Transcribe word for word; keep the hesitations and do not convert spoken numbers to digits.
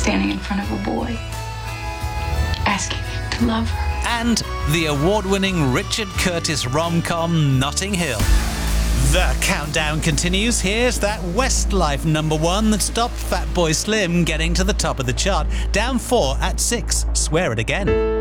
standing in front of a boy, asking him to love her. And the award-winning Richard Curtis rom-com Notting Hill. The countdown continues. Here's that Westlife number one that stopped Fatboy Slim getting to the top of the chart. Down four at six. Swear It Again.